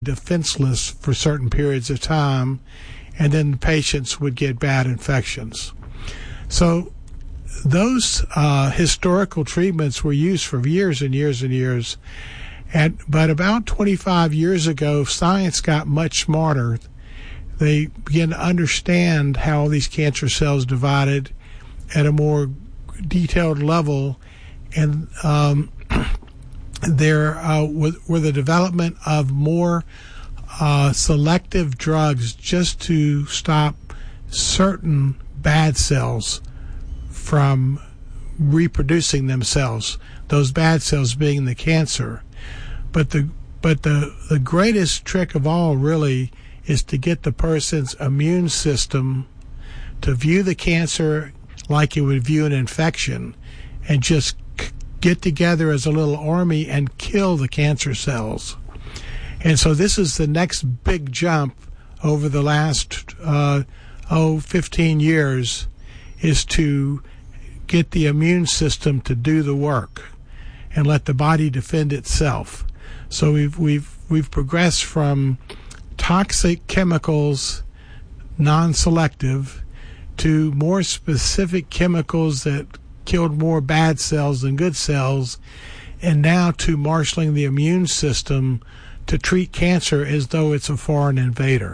defenseless for certain periods of time, and then patients would get bad infections. So those historical treatments were used for years and years and years. But about 25 years ago, science got much smarter. They began to understand how these cancer cells divided at a more detailed level, and there were the development of more selective drugs just to stop certain bad cells from reproducing themselves, those bad cells being the cancer. But the greatest trick of all really is to get the person's immune system to view the cancer like it would view an infection, and just get together as a little army and kill the cancer cells. And so this is the next big jump over the last 15 years, is to get the immune system to do the work and let the body defend itself. So we've progressed from toxic chemicals, non-selective, to more specific chemicals that killed more bad cells than good cells, and now to marshaling the immune system to treat cancer as though it's a foreign invader.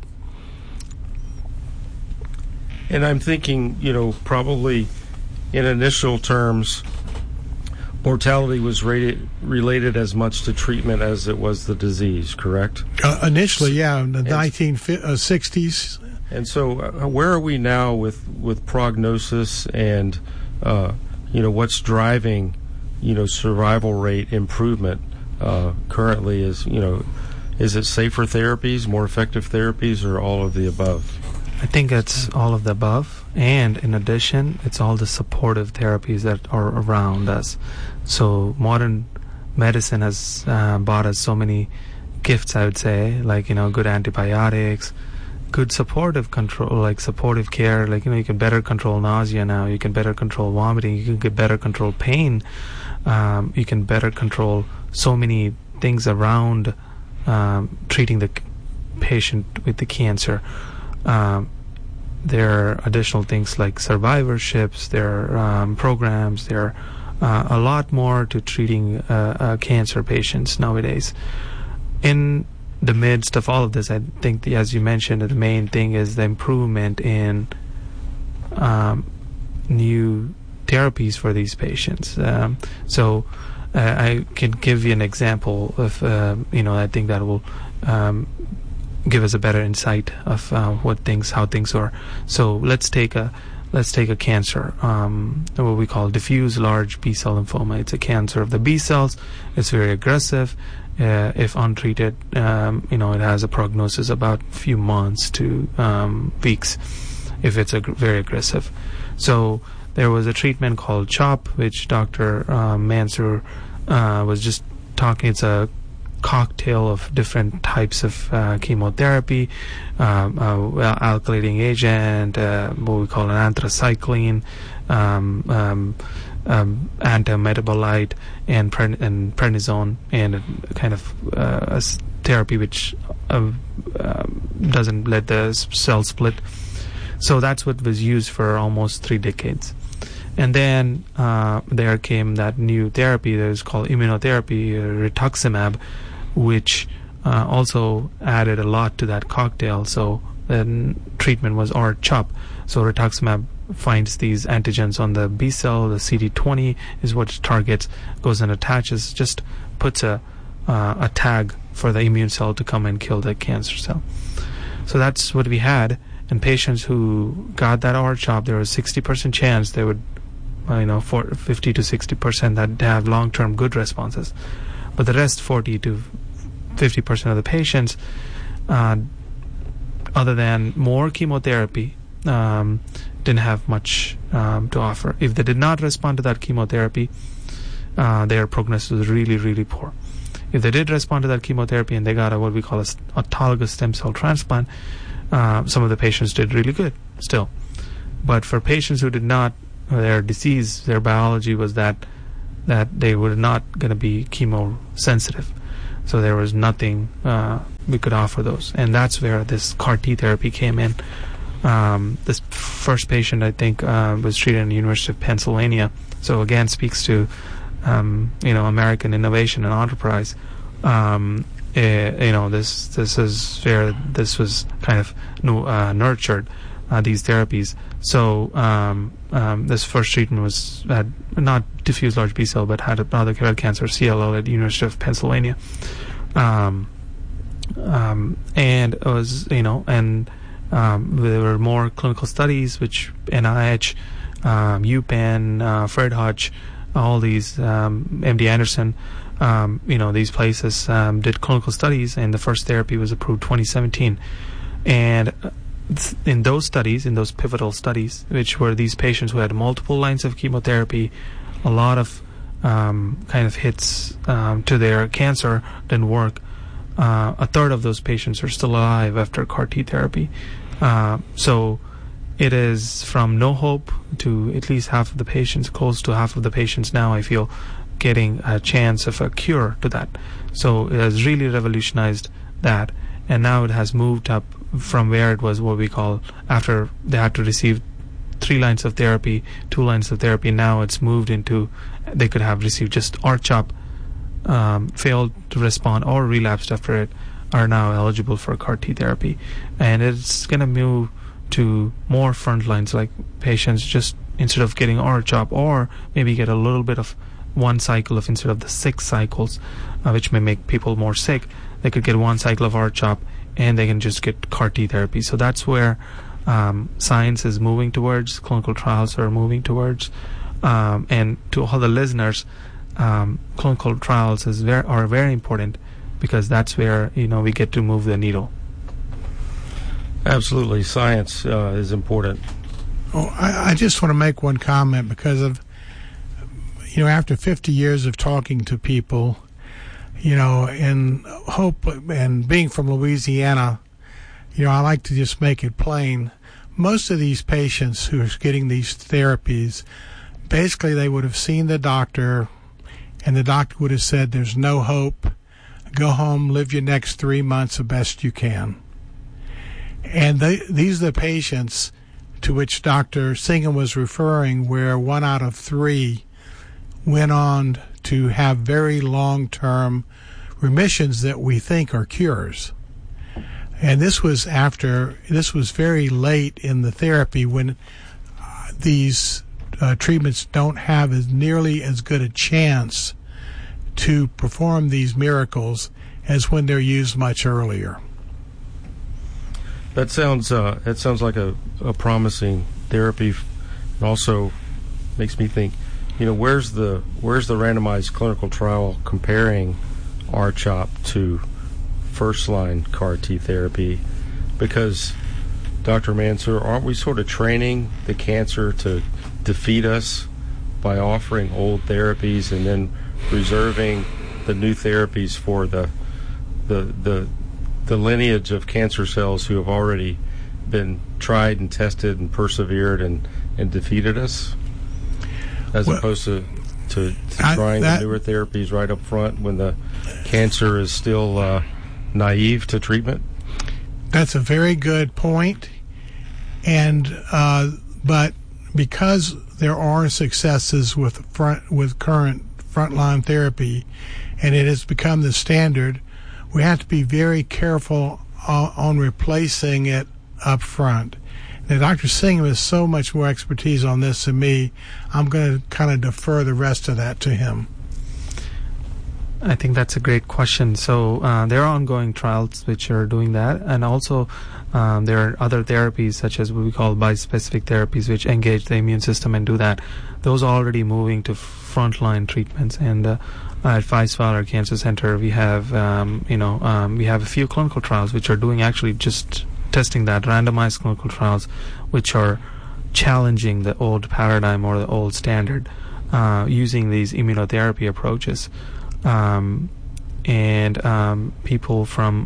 And I'm thinking, probably in initial terms, mortality was related as much to treatment as it was the disease, correct? Initially, yeah, in the 1960s. And so where are we now with prognosis and, what's driving, survival rate improvement currently? Is it safer therapies, more effective therapies, or all of the above? I think it's all of the above, and in addition, it's all the supportive therapies that are around us. So modern medicine has brought us so many gifts, I would say, like, good antibiotics, good supportive control, like supportive care, like, you can better control nausea now, you can better control vomiting, you can better control pain, you can better control so many things around treating the patient with the cancer. There are additional things like survivorships, there are programs, there are a lot more to treating cancer patients nowadays. In the midst of all of this, I think, as you mentioned, the main thing is the improvement in new therapies for these patients. So I can give you an example of, I think that will give us a better insight of how things are. So let's take a cancer, what we call diffuse large B-cell lymphoma. It's a cancer of the B cells. It's very aggressive. If untreated, it has a prognosis about a few months to weeks if it's very aggressive. So there was a treatment called CHOP, which Dr. Mansour was just talking. It's a cocktail of different types of chemotherapy, alkylating agent, what we call an anthracycline, antimetabolite, and prednisone, and a kind of a therapy which doesn't let the cell split. So that's what was used for almost 3 decades. And then there came that new therapy that is called immunotherapy, rituximab, which also added a lot to that cocktail. So the treatment was R-CHOP. So rituximab finds these antigens on the B cell, the CD20 is what it targets, goes and attaches, just puts a tag for the immune cell to come and kill the cancer cell. So that's what we had. And patients who got that R-CHOP, there was 60% chance they would, 50 to 60% that have long-term good responses. But the rest, 40 to 50% of the patients, other than more chemotherapy, didn't have much to offer. If they did not respond to that chemotherapy, their prognosis was really, really poor. If they did respond to that chemotherapy and they got what we call an autologous stem cell transplant, some of the patients did really good still. But for patients who did not, their disease, their biology was that they were not going to be chemo sensitive. So there was nothing we could offer those, and that's where this CAR T therapy came in. This first patient, I think, was treated in the University of Pennsylvania. So again, speaks to American innovation and enterprise. This is where this was kind of nurtured, these therapies. So this first treatment had not diffuse large B cell, but had another cancer, CLL, at the University of Pennsylvania. And it was, there were more clinical studies, which NIH, UPenn, Fred Hutch, all these, MD Anderson, these places did clinical studies, and the first therapy was approved 2017. And in those studies, in those pivotal studies, which were these patients who had multiple lines of chemotherapy, a lot of kind of hits to their cancer didn't work. A third of those patients are still alive after CAR T therapy. So it is from no hope to at least half of the patients, close to half of the patients now, I feel, getting a chance of a cure to that. So it has really revolutionized that, and now it has moved up from where it was, what we call, after they had to receive 3 lines of therapy, 2 lines of therapy. Now it's moved into, they could have received just R-CHOP, failed to respond, or relapsed after it, are now eligible for CAR T therapy. And it's going to move to more front lines, like patients just, instead of getting R-CHOP, or maybe get a little bit of one cycle of, instead of the 6 cycles, which may make people more sick, they could get 1 cycle of R-CHOP, and they can just get CAR T therapy. So that's where science is moving towards, clinical trials are moving towards. And to all the listeners, clinical trials are very important, because that's where we get to move the needle. Absolutely, science is important. Oh, I just want to make one comment, because of after 50 years of talking to people, in hope, and being from Louisiana, I like to just make it plain. Most of these patients who are getting these therapies, basically they would have seen the doctor, and the doctor would have said, there's no hope, go home, live your next 3 months the best you can. And these are the patients to which Dr. Singham was referring, where 1 out of 3 went on to have very long-term remissions that we think are cures. And this was very late in the therapy, when these treatments don't have nearly as good a chance to perform these miracles as when they're used much earlier. That sounds like a promising therapy. It also makes me think, where's the randomized clinical trial comparing R-CHOP to first-line CAR T therapy? Because, Dr. Mansour, aren't we sort of training the cancer to defeat us by offering old therapies and then reserving the new therapies for the lineage of cancer cells who have already been tried and tested and persevered and defeated us, as opposed to trying the newer therapies right up front when the cancer is still naive to treatment? That's a very good point. And but because there are successes with current frontline therapy, and it has become the standard, we have to be very careful on replacing it up front. Now, Dr. Singham has so much more expertise on this than me. I'm going to kind of defer the rest of that to him. I think that's a great question. So there are ongoing trials which are doing that, and also there are other therapies such as what we call bispecific therapies, which engage the immune system and do that. Those are already moving to frontline treatments. And at Weisweiler Cancer Center, we have we have a few clinical trials which are doing actually just testing that, randomized clinical trials, which are challenging the old paradigm or the old standard, using these immunotherapy approaches. And people from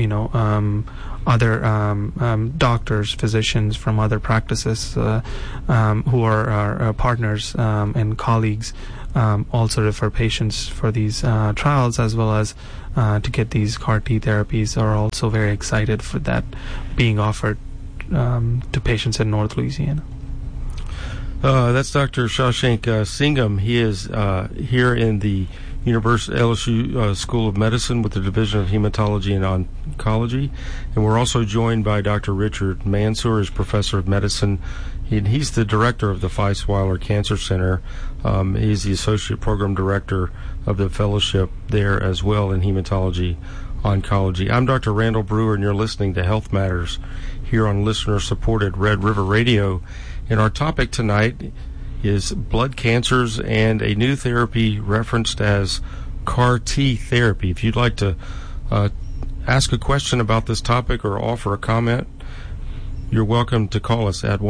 other doctors, physicians from other practices who are our partners and colleagues also refer patients for these trials, as well as to get these CAR T therapies, are also very excited for that being offered to patients in North Louisiana. That's Dr. Shashank Singham. He is here in the LSU School of Medicine with the Division of Hematology and Oncology. And we're also joined by Dr. Richard Mansour, who's Professor of Medicine. He's the director of the Feisweiler Cancer Center. He's the Associate Program Director of the fellowship there as well in Hematology Oncology. I'm Dr. Randall Brewer, and you're listening to Health Matters here on listener-supported Red River Radio. And our topic tonight is blood cancers and a new therapy referenced as CAR T therapy. If you'd like to ask a question about this topic or offer a comment, you're welcome to call us at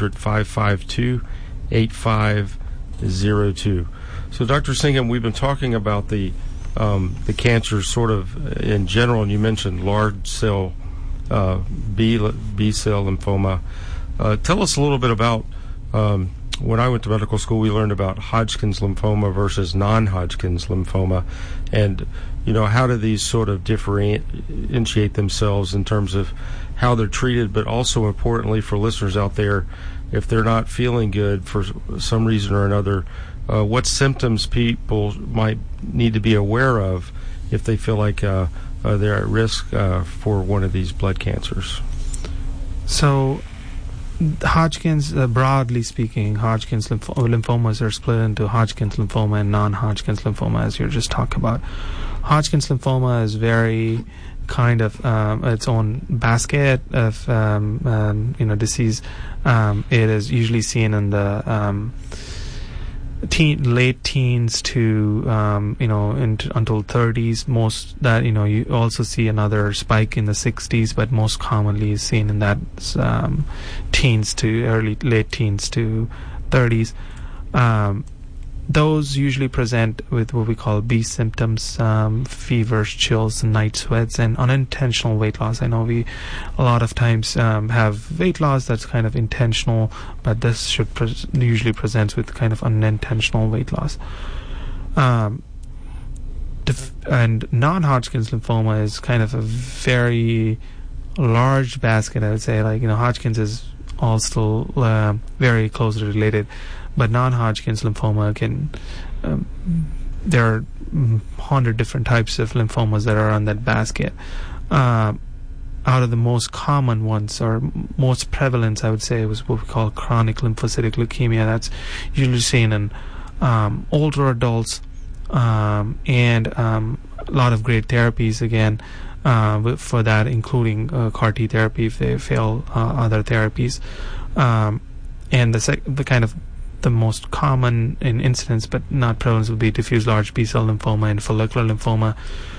1-800-552-8502. So, Dr. Singham, we've been talking about the cancers sort of in general, and you mentioned large cell B cell lymphoma. Tell us a little bit about, when I went to medical school, we learned about Hodgkin's lymphoma versus non-Hodgkin's lymphoma, and how do these sort of differentiate themselves in terms of how they're treated, but also importantly for listeners out there, if they're not feeling good for some reason or another, what symptoms people might need to be aware of if they feel like they're at risk for one of these blood cancers. So, Hodgkin's, broadly speaking, Hodgkin's lymphomas are split into Hodgkin's lymphoma and non-Hodgkin's lymphoma, as you're just talking about. Hodgkin's lymphoma is very kind of its own basket of disease. It is usually seen in the late teens to until 30s. Most that you also see another spike in the 60s, but most commonly is seen in that teens to late teens to 30s. Those usually present with what we call B symptoms, fevers, chills, night sweats, and unintentional weight loss. I know we a lot of times have weight loss that's kind of intentional, but this should usually presents with kind of unintentional weight loss. And non-Hodgkin's lymphoma is kind of a very large basket, I would say. Hodgkin's is all still very closely related, but non-Hodgkin's lymphoma there are 100 different types of lymphomas that are on that basket. Out of the most common ones, or most prevalent, I would say, was what we call chronic lymphocytic leukemia. That's usually seen in older adults, and a lot of great therapies, again, for that, including CAR T therapy if they fail other therapies. And the most common in incidence but not prevalence would be diffuse large B-cell lymphoma and follicular lymphoma.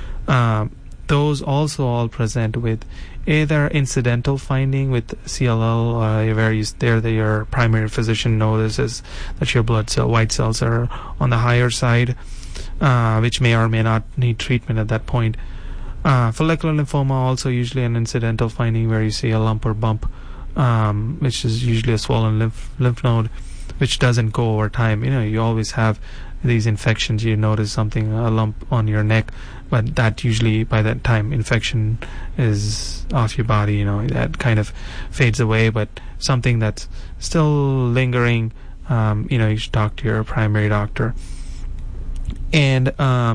Those also all present with either incidental finding with CLL, where your primary physician notices that your white cells are on the higher side, which may or may not need treatment at that point. Follicular lymphoma also usually an incidental finding where you see a lump or bump, which is usually a swollen lymph node, which doesn't go over time. You always have these infections. You notice a lump on your neck, but that usually by that time infection is off your body. That kind of fades away. But something that's still lingering, you should talk to your primary doctor. And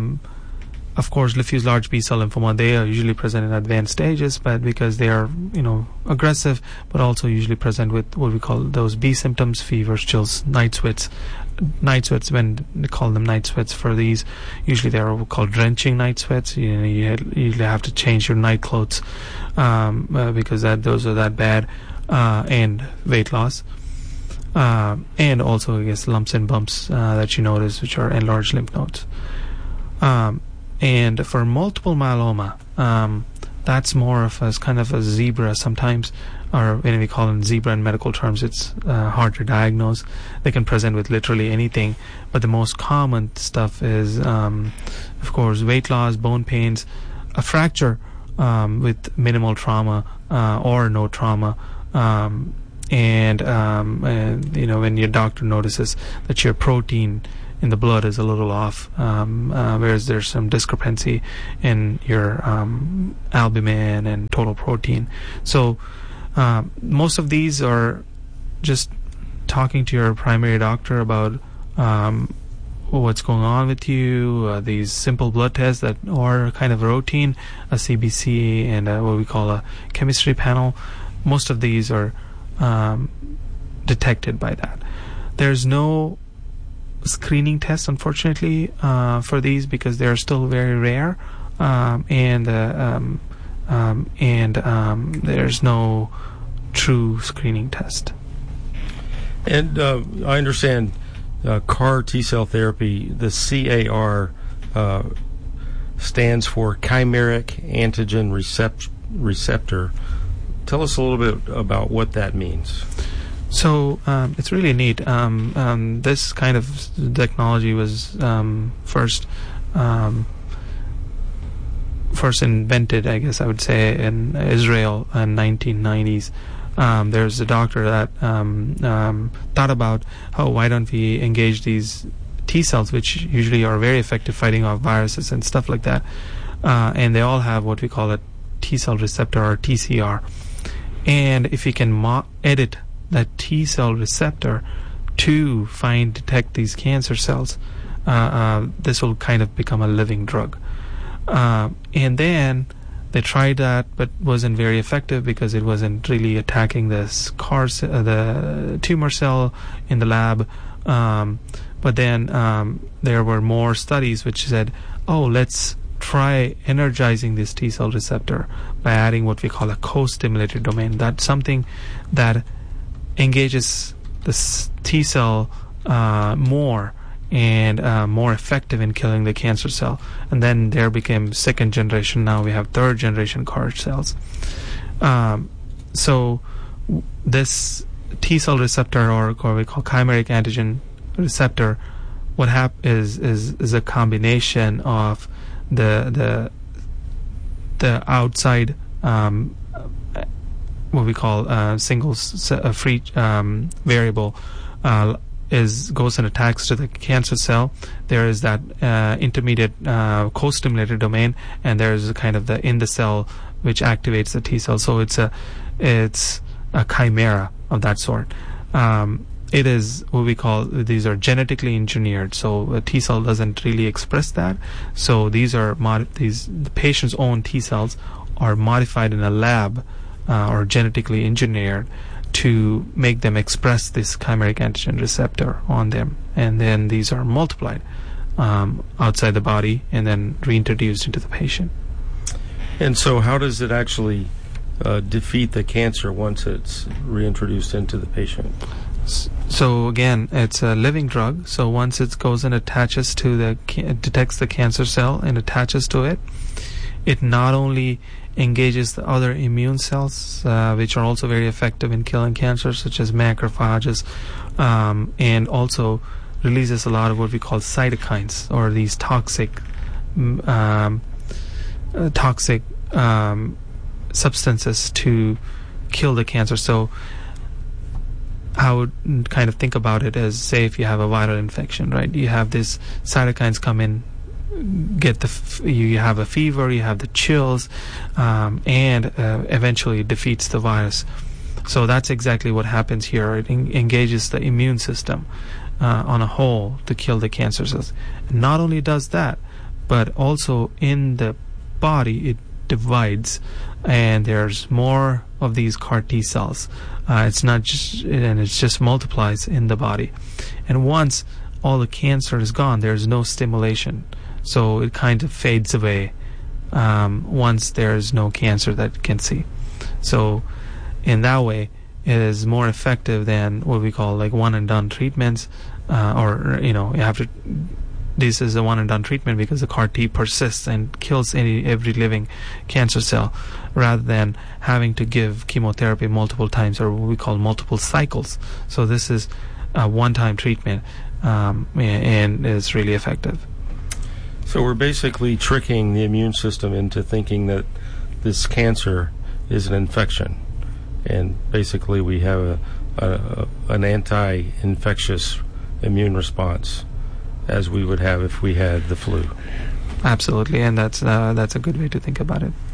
of course, diffuse large B-cell lymphoma, they are usually present in advanced stages, but because they are, aggressive, but also usually present with what we call those B symptoms, fevers, chills, night sweats. Night sweats, when they call them night sweats for these, usually they are what we call drenching night sweats. You usually have to change your night clothes because those are that bad, and weight loss. And also, I guess, lumps and bumps that you notice, which are enlarged lymph nodes. And for multiple myeloma, that's more of as kind of a zebra sometimes, or when we call it zebra in medical terms, it's hard to diagnose. They can present with literally anything, but the most common stuff is, of course, weight loss, bone pains, a fracture with minimal trauma or no trauma, and when your doctor notices that your protein in the blood is a little off, whereas there's some discrepancy in your albumin and total protein. So most of these are just talking to your primary doctor about what's going on with you, these simple blood tests that are kind of routine, a CBC and what we call a chemistry panel. Most of these are detected by that. There's no screening test, unfortunately, for these because they're still very rare, and there's no true screening test. And I understand CAR T-cell therapy, the CAR stands for chimeric antigen receptor. Tell us a little bit about what that means. So it's really neat. This kind of technology was first invented, I guess I would say, in Israel in 1990s. There's a doctor that thought about, why don't we engage these T cells, which usually are very effective fighting off viruses and stuff like that, and they all have what we call a T cell receptor or TCR. And if you can edit that T cell receptor to detect these cancer cells, this will kind of become a living drug. And then they tried that, but wasn't very effective because it wasn't really attacking this the tumor cell in the lab. But then there were more studies which said, let's try energizing this T cell receptor by adding what we call a co-stimulated domain. That's something that engages the T cell more and more effective in killing the cancer cell. And then there became second generation. Now we have third generation CAR cells. So this T cell receptor, or what we call chimeric antigen receptor, what is a combination of the outside what we call single free variable goes and attacks to the cancer cell. There is that intermediate co-stimulated domain, and there is kind of the in the cell which activates the T cell. So it's a chimera of that sort. It is what we call, these are genetically engineered, so a T cell doesn't really express that. So these are the patient's own T cells are modified in a lab or genetically engineered to make them express this chimeric antigen receptor on them, and then these are multiplied outside the body and then reintroduced into the patient. And so how does it actually defeat the cancer once it's reintroduced into the patient? So again, it's a living drug. So once it goes and attaches to detects the cancer cell and attaches to it, it not only engages the other immune cells, which are also very effective in killing cancer, such as macrophages, and also releases a lot of what we call cytokines, or these toxic substances to kill the cancer. So I would kind of think about it as, say, if you have a viral infection, right? You have these cytokines come in, you have a fever, you have the chills, and eventually it defeats the virus. So that's exactly what happens here. It engages the immune system on a whole to kill the cancer cells. And not only does that, but also in the body it divides, and there's more of these CAR T cells. It's not just, and it just multiplies in the body. And once all the cancer is gone, there's no stimulation. So it kind of fades away once there's no cancer that you can see. So in that way, it is more effective than what we call like one and done treatments, this is a one and done treatment because the CAR T persists and kills every living cancer cell, rather than having to give chemotherapy multiple times, or what we call multiple cycles. So this is a one-time treatment, and is really effective. So we're basically tricking the immune system into thinking that this cancer is an infection, and basically we have an anti-infectious immune response. as we would have if we had the flu. Absolutely, and that's a good way to think about it.